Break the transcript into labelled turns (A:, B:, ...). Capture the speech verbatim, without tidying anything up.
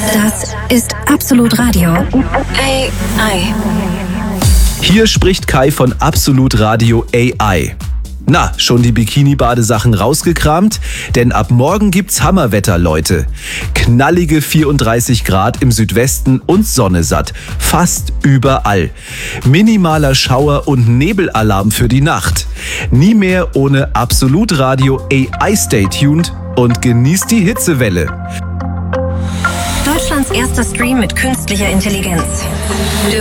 A: Das ist Absolut Radio. A I.
B: Hier spricht Kai von Absolut Radio A I. Na, schon die Bikini-Badesachen rausgekramt? Denn ab morgen gibt's Hammerwetter, Leute. Knallige vierunddreißig Grad im Südwesten und Sonne satt. Fast überall. Minimaler Schauer- und Nebelalarm für die Nacht. Nie mehr ohne Absolut Radio A I. Stay tuned und genießt die Hitzewelle.
A: Deutschlands erster Stream mit künstlicher Intelligenz.